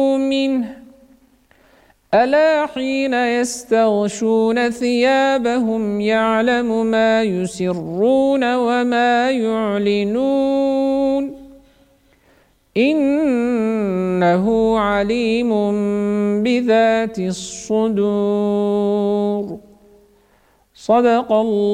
منه ألا حين يستغشون ثيابهم يعلم ما يسرون وما يعلنون إنه عليم بذات الصدور صدق الله